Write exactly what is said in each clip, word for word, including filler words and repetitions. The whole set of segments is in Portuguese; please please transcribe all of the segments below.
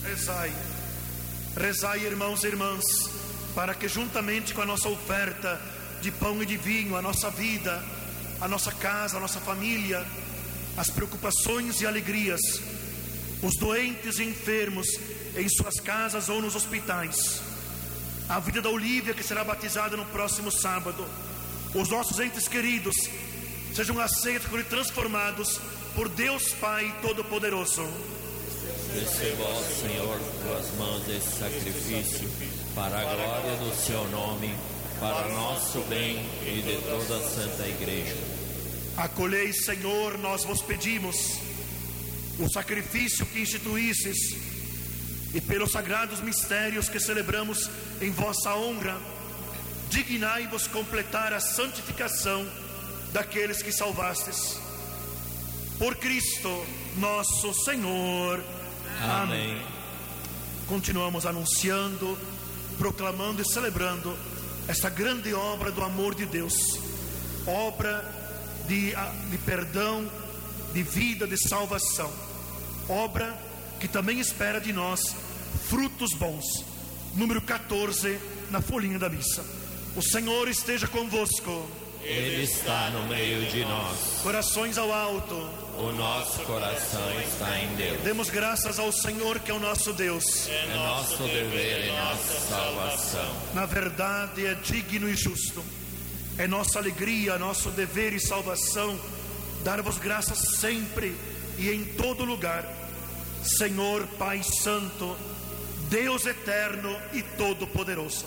Rezai, rezai, irmãos e irmãs, para que juntamente com a nossa oferta de pão e de vinho, a nossa vida, a nossa casa, a nossa família, as preocupações e alegrias, os doentes e enfermos em suas casas ou nos hospitais, a vida da Olívia que será batizada no próximo sábado, os nossos entes queridos sejam aceitos e transformados por Deus Pai Todo-Poderoso. Receba, ó Senhor, tuas mãos esse sacrifício, para a glória do seu nome, para nosso bem e de toda a Santa Igreja. Acolhei, Senhor, nós vos pedimos, o sacrifício que instituístes, e pelos sagrados mistérios que celebramos em vossa honra, dignai-vos completar a santificação daqueles que salvastes. Por Cristo nosso Senhor. Amém. Amém. Continuamos anunciando, proclamando e celebrando esta grande obra do amor de Deus, obra de, de perdão, de vida, de salvação, obra que também espera de nós frutos bons. Número quatorze na folhinha da missa. O Senhor esteja convosco. Ele está no meio de nós. Corações ao alto. O nosso coração está em Deus. Demos graças ao Senhor, que é o nosso Deus. É nosso dever e nossa salvação. Na verdade é digno e justo. É nossa alegria, nosso dever e salvação dar-vos graças sempre e em todo lugar, Senhor Pai Santo, Deus eterno e todo-poderoso.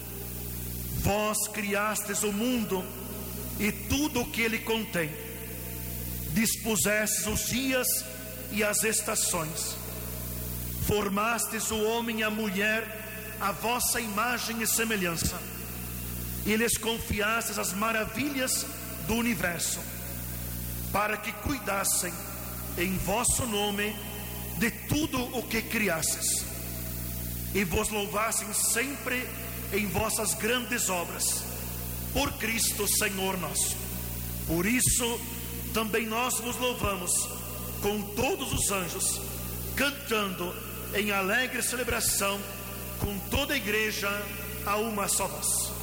Vós criastes o mundo e tudo o que ele contém, dispusestes os dias e as estações, formastes o homem e a mulher à vossa imagem e semelhança, e lhes confiastes as maravilhas do universo, para que cuidassem em vosso nome de tudo o que criastes, e vos louvassem sempre em vossas grandes obras, por Cristo Senhor nosso. Por isso também nós vos louvamos com todos os anjos, cantando em alegre celebração com toda a igreja a uma só voz.